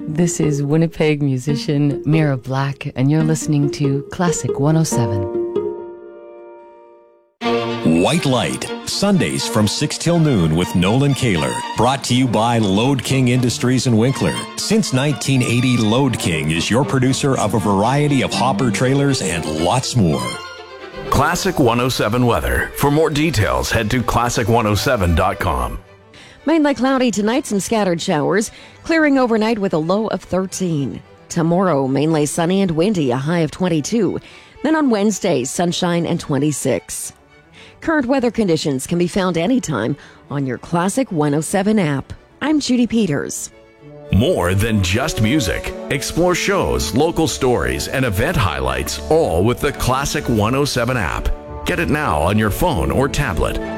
This is Winnipeg musician Mira Black, and you're listening to Classic 107. White Light, Sundays from 6 till noon with Nolan Kaler. Brought to you by Load King Industries in Winkler. Since 1980, Load King is your producer of a variety of hopper trailers and lots more. Classic 107 weather. For more details, head to classic107.com. Mainly cloudy tonight, some scattered showers, clearing overnight with a low of 13. Tomorrow, mainly sunny and windy, a high of 22. Then on Wednesday, sunshine and 26. Current weather conditions can be found anytime on your Classic 107 app. I'm Judy Peters. More than just music. Explore shows, local stories, and event highlights, all with the Classic 107 app. Get it now on your phone or tablet.